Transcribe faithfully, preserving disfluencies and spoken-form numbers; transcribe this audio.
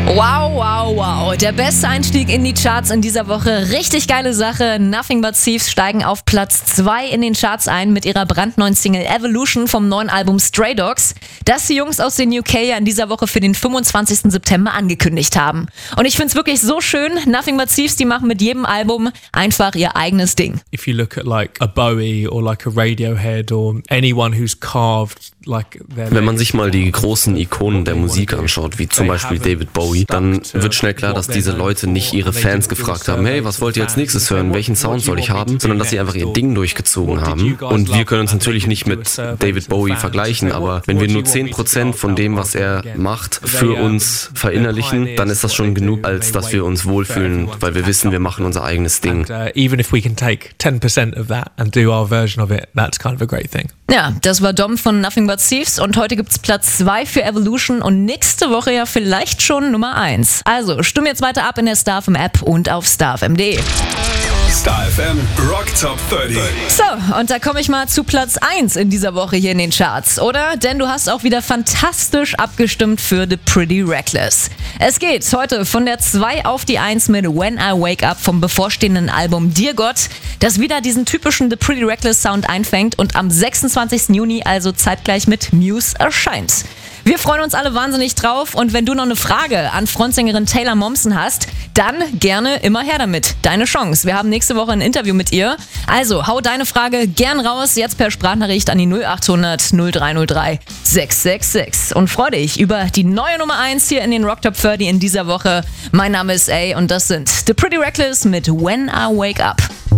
Wow, wow, wow. Der beste Einstieg in die Charts in dieser Woche. Richtig geile Sache. Nothing But Thieves steigen auf Platz zwei in den Charts ein mit ihrer brandneuen Single Evolution vom neuen Album Stray Dogs, das die Jungs aus den U K ja in dieser Woche für den fünfundzwanzigsten September angekündigt haben. Und ich find's wirklich so schön. Nothing But Thieves, die machen mit jedem Album einfach ihr eigenes Ding. If you look at like a Bowie or like a Radiohead or anyone who's carved like their Wenn man sich mal die großen Ikonen der Musik anschaut, wie zum Beispiel David Bowie, dann wird schnell klar, dass diese Leute nicht ihre Fans gefragt haben, hey, was wollt ihr als nächstes hören, welchen Sound soll ich haben, sondern dass sie einfach ihr Ding durchgezogen haben. Und wir können uns natürlich nicht mit David Bowie vergleichen, aber wenn wir nur zehn Prozent von dem, was er macht, für uns verinnerlichen, dann ist das schon genug, als dass wir uns wohlfühlen, weil wir wissen, wir machen unser eigenes Ding. Even if we can take ten percent of that and do our version of it, that's kind of a great thing. Ja, das war Dom von Nothing But Thieves und heute gibt's Platz zwei für Evolution und nächste Woche ja vielleicht schon Nummer eins. Also stimm jetzt weiter ab in der Star F M App und auf star f m punkt d e. Star F M Rock Top dreißig. So, und da komme ich mal zu Platz eins in dieser Woche hier in den Charts, oder? Denn du hast auch wieder fantastisch abgestimmt für The Pretty Reckless. Es geht heute von der zwei auf die eins mit When I Wake Up vom bevorstehenden Album Dear God, das wieder diesen typischen The Pretty Reckless Sound einfängt und am sechsundzwanzigsten Juni, also zeitgleich mit Muse, erscheint. Wir freuen uns alle wahnsinnig drauf und wenn du noch eine Frage an Frontsängerin Taylor Momsen hast, dann gerne immer her damit. Deine Chance. Wir haben nächste Woche ein Interview mit ihr. Also hau deine Frage gern raus, jetzt per Sprachnachricht an die null achthundert null drei null drei sechs sechs sechs und freu dich über die neue Nummer eins hier in den Rock Top dreißig in dieser Woche. Mein Name ist A und das sind The Pretty Reckless mit When I Wake Up.